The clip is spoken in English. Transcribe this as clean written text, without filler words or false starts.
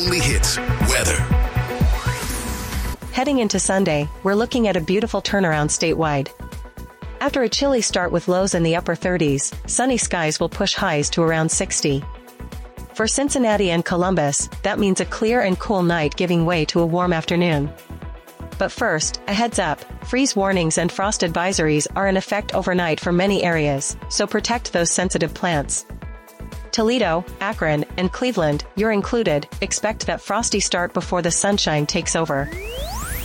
only hits, weather. Heading into Sunday, we're looking at a beautiful turnaround statewide. After a chilly start with lows in the upper 30s, sunny skies will push highs to around 60. For Cincinnati and Columbus, that means a clear and cool night giving way to a warm afternoon. But first, a heads up, freeze warnings and frost advisories are in effect overnight for many areas, so protect those sensitive plants. Toledo, Akron, and Cleveland, you're included, expect that frosty start before the sunshine takes over.